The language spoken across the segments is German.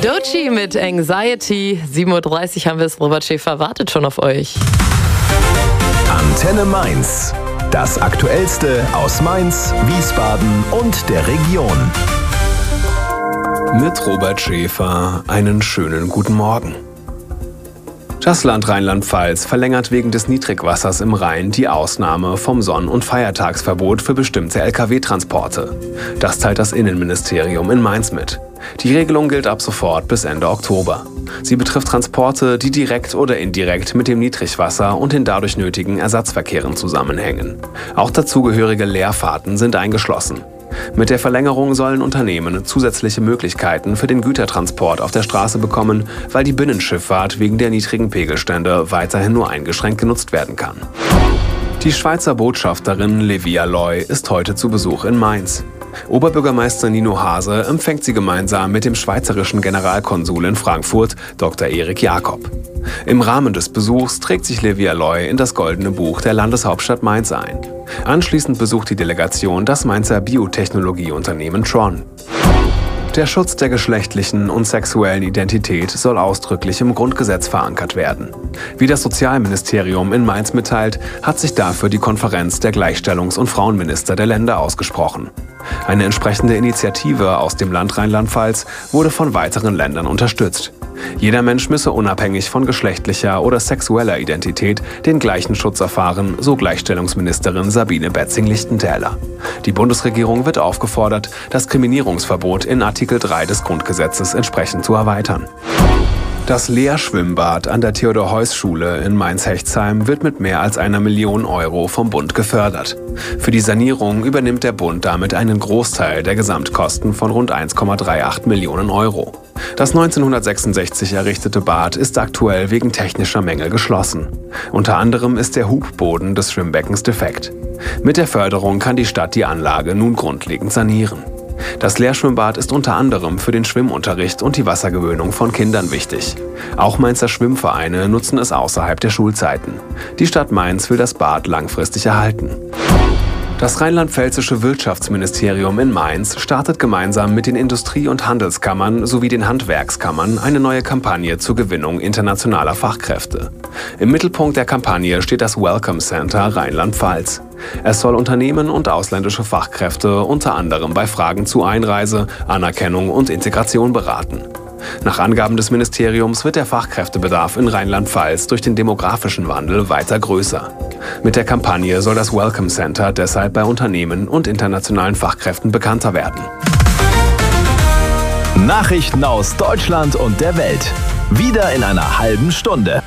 Doechii mit Anxiety. 7:30 Uhr haben wir es. Robert Schäfer wartet schon auf euch. Antenne Mainz. Das Aktuellste aus Mainz, Wiesbaden und der Region. Mit Robert Schäfer einen schönen guten Morgen. Das Land Rheinland-Pfalz verlängert wegen des Niedrigwassers im Rhein die Ausnahme vom Sonn- und Feiertagsverbot für bestimmte Lkw-Transporte. Das teilt das Innenministerium in Mainz mit. Die Regelung gilt ab sofort bis Ende Oktober. Sie betrifft Transporte, die direkt oder indirekt mit dem Niedrigwasser und den dadurch nötigen Ersatzverkehren zusammenhängen. Auch dazugehörige Leerfahrten sind eingeschlossen. Mit der Verlängerung sollen Unternehmen zusätzliche Möglichkeiten für den Gütertransport auf der Straße bekommen, weil die Binnenschifffahrt wegen der niedrigen Pegelstände weiterhin nur eingeschränkt genutzt werden kann. Die Schweizer Botschafterin Levia Loy ist heute zu Besuch in Mainz. Oberbürgermeister Nino Hase empfängt sie gemeinsam mit dem schweizerischen Generalkonsul in Frankfurt, Dr. Erik Jakob. Im Rahmen des Besuchs trägt sich Levia Loy in das Goldene Buch der Landeshauptstadt Mainz ein. Anschließend besucht die Delegation das Mainzer Biotechnologieunternehmen Tron. Der Schutz der geschlechtlichen und sexuellen Identität soll ausdrücklich im Grundgesetz verankert werden. Wie das Sozialministerium in Mainz mitteilt, hat sich dafür die Konferenz der Gleichstellungs- und Frauenminister der Länder ausgesprochen. Eine entsprechende Initiative aus dem Land Rheinland-Pfalz wurde von weiteren Ländern unterstützt. Jeder Mensch müsse unabhängig von geschlechtlicher oder sexueller Identität den gleichen Schutz erfahren, so Gleichstellungsministerin Sabine Betzing-Lichtentäler. Die Bundesregierung wird aufgefordert, das Diskriminierungsverbot in Artikel 3 des Grundgesetzes entsprechend zu erweitern. Das Lehrschwimmbad an der Theodor-Heuss-Schule in Mainz-Hechtsheim wird mit mehr als 1 Million Euro vom Bund gefördert. Für die Sanierung übernimmt der Bund damit einen Großteil der Gesamtkosten von rund 1,38 Millionen Euro. Das 1966 errichtete Bad ist aktuell wegen technischer Mängel geschlossen. Unter anderem ist der Hubboden des Schwimmbeckens defekt. Mit der Förderung kann die Stadt die Anlage nun grundlegend sanieren. Das Lehrschwimmbad ist unter anderem für den Schwimmunterricht und die Wassergewöhnung von Kindern wichtig. Auch Mainzer Schwimmvereine nutzen es außerhalb der Schulzeiten. Die Stadt Mainz will das Bad langfristig erhalten. Das rheinland-pfälzische Wirtschaftsministerium in Mainz startet gemeinsam mit den Industrie- und Handelskammern sowie den Handwerkskammern eine neue Kampagne zur Gewinnung internationaler Fachkräfte. Im Mittelpunkt der Kampagne steht das Welcome Center Rheinland-Pfalz. Es soll Unternehmen und ausländische Fachkräfte unter anderem bei Fragen zu Einreise, Anerkennung und Integration beraten. Nach Angaben des Ministeriums wird der Fachkräftebedarf in Rheinland-Pfalz durch den demografischen Wandel weiter größer. Mit der Kampagne soll das Welcome Center deshalb bei Unternehmen und internationalen Fachkräften bekannter werden. Nachrichten aus Deutschland und der Welt. Wieder in einer halben Stunde.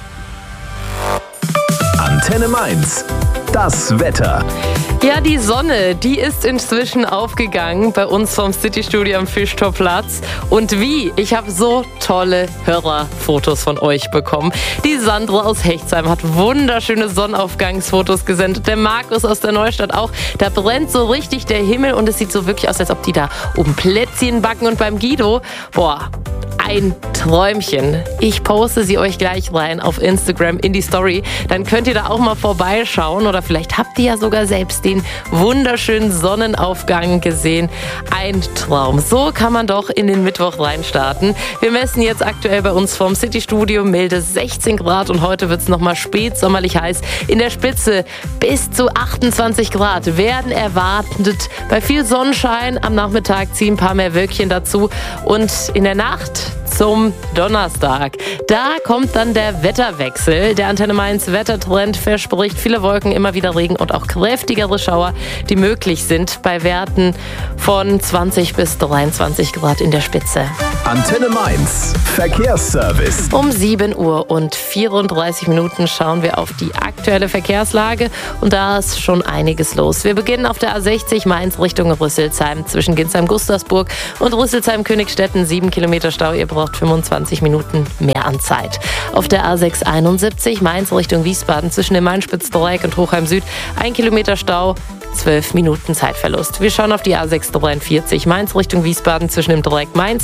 Antenne Mainz. Das Wetter. Ja, die Sonne, die ist inzwischen aufgegangen bei uns vom City-Studio am Fischtorplatz. Und wie? Ich habe so tolle Hörerfotos von euch bekommen. Die Sandra aus Hechtsheim hat wunderschöne Sonnenaufgangsfotos gesendet. Der Markus aus der Neustadt auch. Da brennt so richtig der Himmel und es sieht so wirklich aus, als ob die da oben Plätzchen backen. Und beim Guido, ein Träumchen. Ich poste sie euch gleich rein auf Instagram in die Story. Dann könnt ihr da auch mal vorbeischauen oder vielleicht habt ihr ja sogar selbst den wunderschönen Sonnenaufgang gesehen. Ein Traum. So kann man doch in den Mittwoch reinstarten. Wir messen jetzt aktuell bei uns vom City-Studio milde 16 Grad und heute wird es nochmal spätsommerlich heiß. In der Spitze bis zu 28 Grad werden erwartet. Bei viel Sonnenschein am Nachmittag ziehen ein paar mehr Wölkchen dazu und in der Nacht zum Donnerstag. Da kommt dann der Wetterwechsel. Der Antenne Mainz Wettertrend verspricht viele Wolken, immer wieder Regen und auch kräftigere Schauer, die möglich sind bei Werten von 20 bis 23 Grad in der Spitze. Antenne Mainz Verkehrsservice. Um 7:34 Uhr schauen wir auf die aktuelle Verkehrslage und da ist schon einiges los. Wir beginnen auf der A60 Mainz Richtung Rüsselsheim zwischen Ginsheim-Gustavsburg und Rüsselsheim-Königstetten. 7 Kilometer Stau, ihr braucht 25 Minuten mehr an Zeit. Auf der A671 Mainz Richtung Wiesbaden zwischen dem Main-Spitz-Dreieck und Hochheim Süd 1 Kilometer Stau, 12 Minuten Zeitverlust. Wir schauen auf die A643 Mainz Richtung Wiesbaden zwischen dem Dreieck Mainz und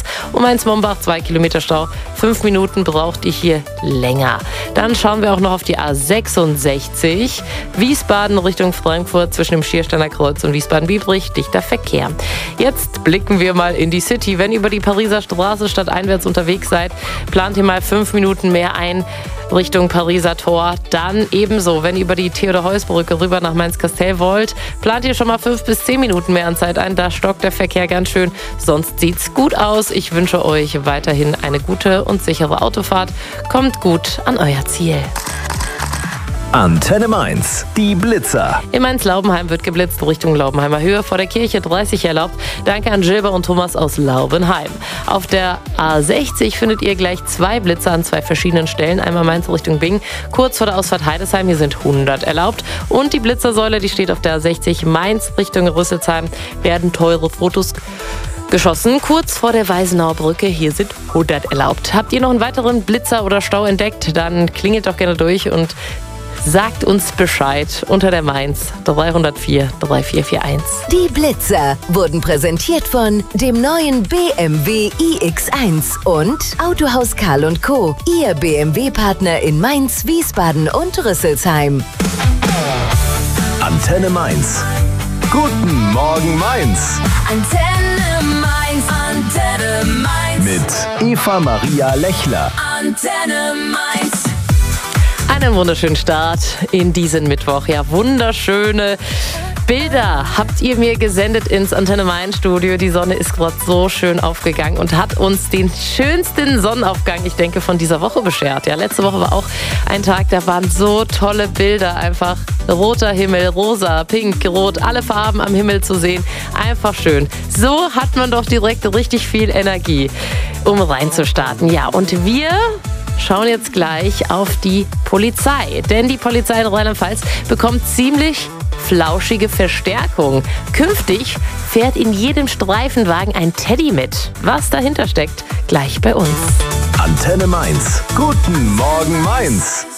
Mainz-Mombach 2 Kilometer Stau, 5 Minuten braucht ihr hier länger. Dann schauen wir auch noch auf die A66, Wiesbaden Richtung Frankfurt zwischen dem Schiersteiner Kreuz und Wiesbaden-Biebrich, dichter Verkehr. Jetzt blicken wir mal in die City. Wenn ihr über die Pariser Straße stadteinwärts unterwegs seid, plant ihr mal 5 Minuten mehr ein Richtung Pariser Tor. Dann ebenso, wenn ihr über die Theodor-Heuss-Brücke rüber nach Mainz-Kastell wollt, plant ihr schon mal 5 bis 10 Minuten mehr an Zeit ein. Da stockt der Verkehr ganz schön. Sonst sieht's gut aus. Ich wünsche euch weiterhin eine gute und sichere Autofahrt. Kommt gut an euer Ziel. Antenne Mainz, die Blitzer. In Mainz-Laubenheim wird geblitzt Richtung Laubenheimer Höhe, vor der Kirche 30 erlaubt. Danke an Gilbert und Thomas aus Laubenheim. Auf der A60 findet ihr gleich 2 Blitzer an 2 verschiedenen Stellen. Einmal Mainz Richtung Bingen, kurz vor der Ausfahrt Heidesheim, hier sind 100 erlaubt. Und die Blitzersäule, die steht auf der A60 Mainz Richtung Rüsselsheim, werden teure Fotos geschossen, kurz vor der Weisenauer Brücke. Hier sind 100 erlaubt. Habt ihr noch einen weiteren Blitzer oder Stau entdeckt, dann klingelt doch gerne durch und sagt uns Bescheid unter der Mainz 304 3441. Die Blitzer wurden präsentiert von dem neuen BMW iX1 und Autohaus Karl & Co., Ihr BMW-Partner in Mainz, Wiesbaden und Rüsselsheim. Antenne Mainz. Guten Morgen Mainz. Antenne Mainz, Antenne Mainz. Mit Eva Maria Lechler. Antenne Mainz. Einen wunderschönen Start in diesen Mittwoch. Ja, wunderschöne Bilder habt ihr mir gesendet ins Antenne Mainz Studio. Die Sonne ist gerade so schön aufgegangen und hat uns den schönsten Sonnenaufgang, ich denke, von dieser Woche beschert. Ja, letzte Woche war auch ein Tag, da waren so tolle Bilder. Einfach roter Himmel, rosa, pink, rot, alle Farben am Himmel zu sehen. Einfach schön. So hat man doch direkt richtig viel Energie, um reinzustarten. Ja, und wir schauen jetzt gleich auf die Polizei. Denn die Polizei in Rheinland-Pfalz bekommt ziemlich flauschige Verstärkung. Künftig fährt in jedem Streifenwagen ein Teddy mit. Was dahinter steckt, gleich bei uns. Antenne Mainz. Guten Morgen Mainz.